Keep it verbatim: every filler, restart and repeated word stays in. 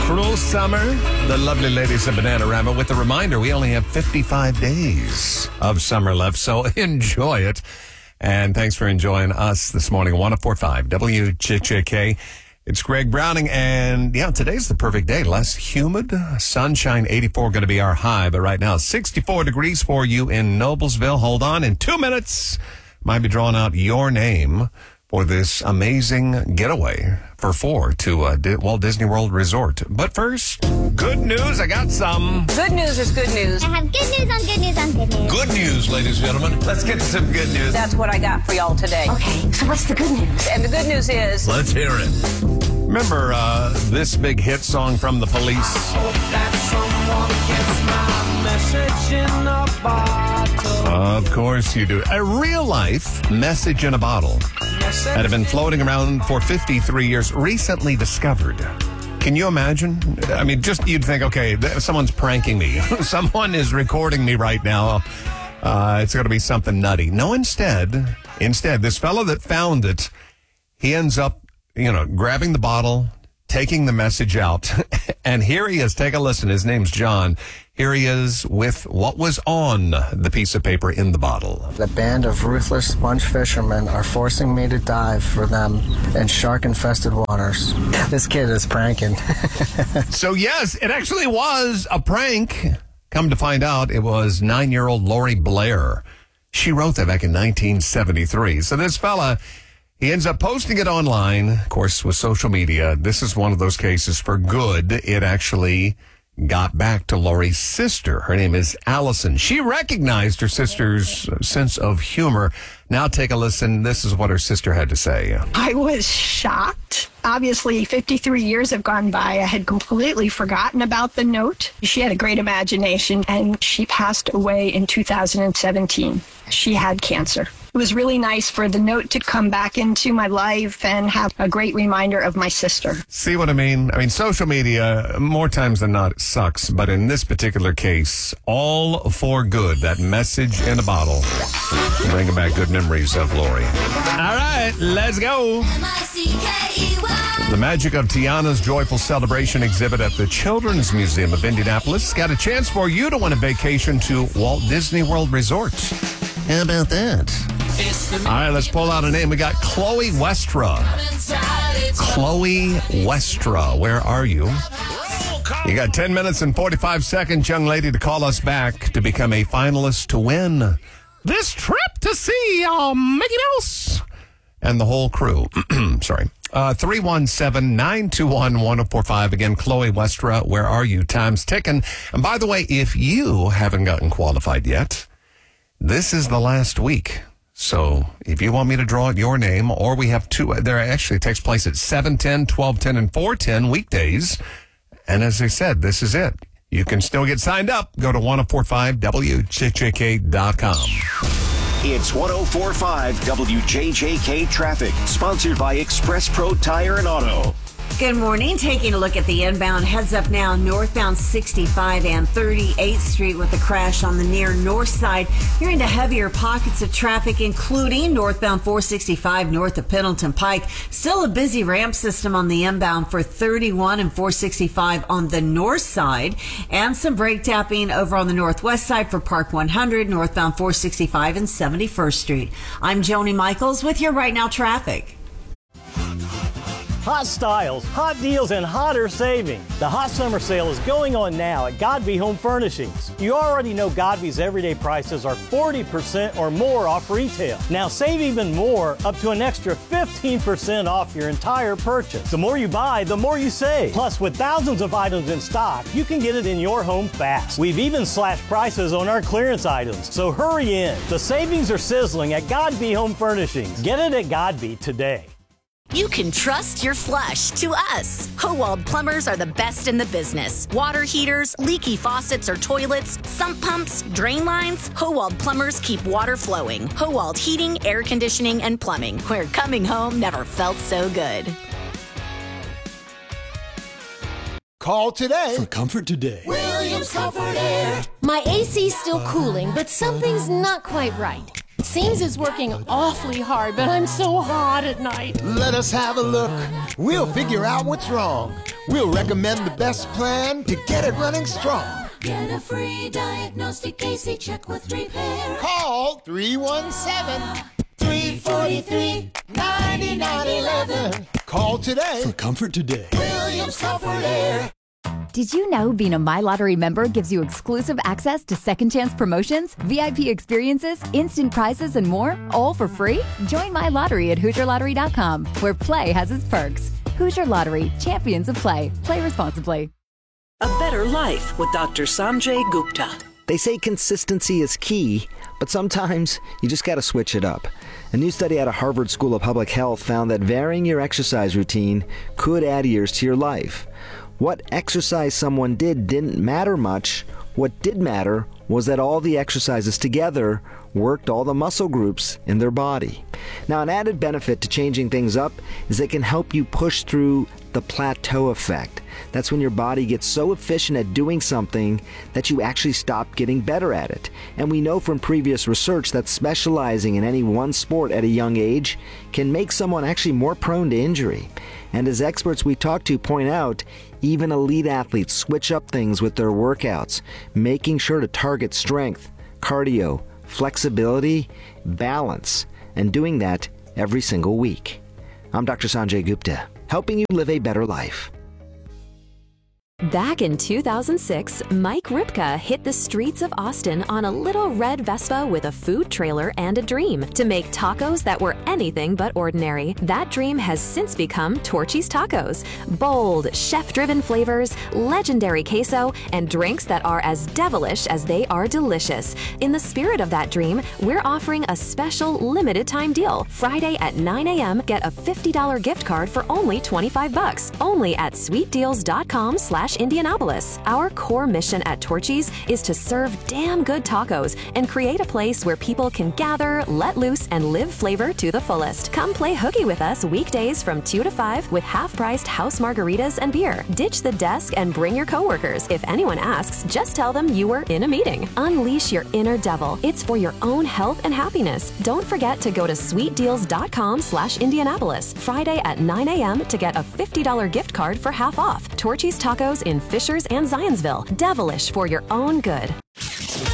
Cruel Summer, the lovely ladies of Bananarama, with the reminder we only have fifty-five days of summer left, so enjoy it. And thanks for enjoying us this morning. one oh four point five W J J K. It's Greg Browning, and yeah, today's the perfect day. Less humid, sunshine, eighty-four going to be our high, but right now sixty-four degrees for you in Noblesville. Hold on, in two minutes, might be drawing out your name for this amazing getaway for four to uh, D- Walt Disney World Resort. But first, good news. I got some. Good news is good news. I have good news on good news on good news. Good news, ladies and gentlemen. Let's get to some good news. That's what I got for y'all today. Okay, so what's the good news? And the good news is... Let's hear it. Remember uh, this big hit song from The Police? I hope that someone gets my message in a bottle. Of course you do. A real-life message in a bottle that had been floating around for fifty-three years, recently discovered. Can you imagine? I mean, just you'd think, okay, th- someone's pranking me. Someone is recording me right now. Uh, it's going to be something nutty. No, instead, instead, this fellow that found it, he ends up, you know, grabbing the bottle, taking the message out. And here he is. Take a listen. His name's John. Here he is with what was on the piece of paper in the bottle. The band of ruthless sponge fishermen are forcing me to dive for them in shark-infested waters. This kid is pranking. So, yes, it actually was a prank. Come to find out, it was nine-year-old Lori Blair. She wrote that back in nineteen seventy-three. So this fella, he ends up posting it online. Of course, with social media, this is one of those cases for good. It actually got back to Lori's sister. Her name is Allison. She recognized her sister's sense of humor. Now take a listen. This is what her sister had to say. I was shocked. Obviously, fifty-three years have gone by. I had completely forgotten about the note. She had a great imagination, and she passed away in two thousand seventeen. She had cancer. It was really nice for the note to come back into my life and have a great reminder of my sister. See what I mean? I mean, social media, more times than not, it sucks. But in this particular case, all for good. That message in a bottle. Bringing back good memories of Lori. All right, let's go. The magic of Tiana's Joyful Celebration exhibit at the Children's Museum of Indianapolis got a chance for you to win a vacation to Walt Disney World Resort. How about that? All right, let's pull out a name. We got Chloe Westra. Chloe Westra, where are you? You got ten minutes and forty-five seconds, young lady, to call us back to become a finalist to win this trip to see uh, Mickey Mouse and the whole crew. Sorry. Uh, three one seven, nine two one, one oh four five. Again, Chloe Westra, where are you? Time's ticking. And by the way, if you haven't gotten qualified yet, this is the last week. So if you want me to draw out your name, or we have two, there actually takes place at seven ten, twelve ten, and four ten weekdays. And as I said, this is it. You can still get signed up. Go to ten forty-five W J J K dot com. It's ten forty-five W J J K Traffic, sponsored by Express Pro Tire and Auto. Good morning. Taking a look at the inbound. Heads up now, northbound sixty-five and thirty-eighth Street with a crash on the near north side. You're into heavier pockets of traffic, including northbound four sixty-five north of Pendleton Pike. Still a busy ramp system on the inbound for thirty-one and four sixty-five on the north side. And some brake tapping over on the northwest side for Park one hundred, northbound four sixty-five and seventy-first Street. I'm Joni Michaels with your Right Now Traffic. Hot styles, hot deals, and hotter savings. The hot summer sale is going on now at Godby Home Furnishings. You already know Godby's everyday prices are forty percent or more off retail. Now save even more, up to an extra fifteen percent off your entire purchase. The more you buy, the more you save. Plus, with thousands of items in stock, you can get it in your home fast. We've even slashed prices on our clearance items, so hurry in. The savings are sizzling at Godby Home Furnishings. Get it at Godby today. You can trust your flush to us. Howald Plumbers are the best in the business. Water heaters, leaky faucets or toilets, sump pumps, drain lines. Howald Plumbers keep water flowing. Howald Heating, Air Conditioning, and Plumbing, where coming home never felt so good. Call today for comfort today. Williams Comfort Air. My A C's still cooling, but something's not quite right. Seems it's working awfully hard, but I'm so hot at night. Let us have a look. We'll figure out what's wrong. We'll recommend the best plan to get it running strong. Get a free diagnostic A C check with repair. Call three one seven, three four three, nine nine one one. Call today. For comfort today. Williams Comfort Air. Did you know being a My Lottery member gives you exclusive access to second chance promotions, V I P experiences, instant prizes, and more, all for free? Join My Lottery at Hoosier Lottery dot com, where play has its perks. Hoosier Lottery, champions of play. Play responsibly. A Better Life with Doctor Sanjay Gupta. They say consistency is key, but sometimes you just got to switch it up. A new study out of Harvard School of Public Health found that varying your exercise routine could add years to your life. What exercise someone did didn't matter much. What did matter was that all the exercises together worked all the muscle groups in their body. Now, an added benefit to changing things up is they can help you push through the plateau effect. That's when your body gets so efficient at doing something that you actually stop getting better at it. And we know from previous research that specializing in any one sport at a young age can make someone actually more prone to injury. And as experts we talk to point out, even elite athletes switch up things with their workouts, making sure to target strength, cardio, flexibility, balance, and doing that every single week. I'm Doctor Sanjay Gupta, helping you live a better life. Back in two thousand six, Mike Ripka hit the streets of Austin on a little red Vespa with a food trailer and a dream to make tacos that were anything but ordinary. That dream has since become Torchy's Tacos. Bold, chef-driven flavors, legendary queso, and drinks that are as devilish as they are delicious. In the spirit of that dream, we're offering a special limited-time deal. Friday at nine a.m., get a fifty dollars gift card for only twenty-five bucks. Only at sweet deals dot com slash Indianapolis. Our core mission at Torchy's is to serve damn good tacos and create a place where people can gather, let loose, and live flavor to the fullest. Come play hooky with us weekdays from two to five with half-priced house margaritas and beer. Ditch the desk and bring your coworkers. If anyone asks, just tell them you were in a meeting. Unleash your inner devil. It's for your own health and happiness. Don't forget to go to sweet deals dot com slash Indianapolis Friday at nine a.m. to get a fifty dollars gift card for half off. Torchy's Tacos in Fishers and Zionsville. Devilish for your own good.